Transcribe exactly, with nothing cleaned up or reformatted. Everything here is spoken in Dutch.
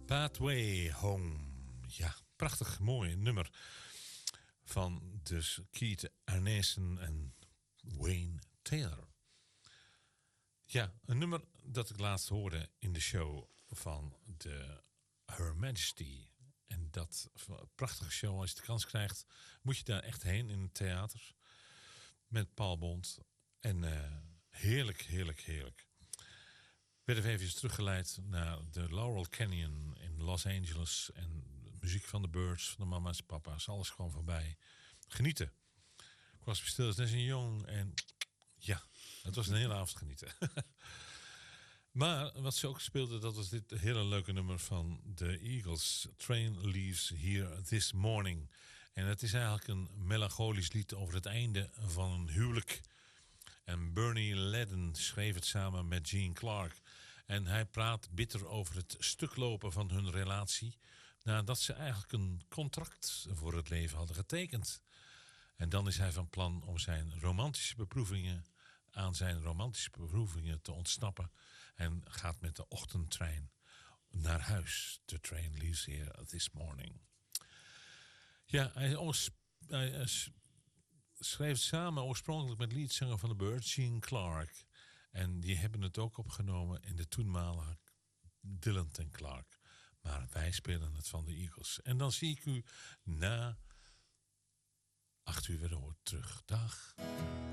Pathway Home. Ja, prachtig mooi nummer van dus Keith Arneson en Wayne Taylor. Ja, een nummer dat ik laatst hoorde in de show van de Her Majesty. En dat prachtige show, als je de kans krijgt, moet je daar echt heen in het theater. Met Paul Bond. En uh, heerlijk, heerlijk, heerlijk. Werd even eventjes teruggeleid naar de Laurel Canyon in Los Angeles. En de muziek van de Birds, van de mama's, papa's, alles gewoon voorbij. Genieten. Ik was bestil als net een jong en ja, het was een hele avond genieten. Maar wat ze ook speelden, dat was dit hele leuke nummer van de Eagles. Train Leaves Here This Morning. En het is eigenlijk een melancholisch lied over het einde van een huwelijk. En Bernie Ledden schreef het samen met Gene Clark. En hij praat bitter over het stuklopen van hun relatie, nadat ze eigenlijk een contract voor het leven hadden getekend. En dan is hij van plan om zijn romantische beproevingen aan zijn romantische beproevingen te ontsnappen. En gaat met de ochtendtrein naar huis. The train leaves here this morning. Ja, hij, hij schreef het samen oorspronkelijk met leadzanger van de Birds, Gene Clark. En die hebben het ook opgenomen in de toenmalige Dylan en Clark. Maar wij spelen het van de Eagles. En dan zie ik u na acht uur weer terug. Dag.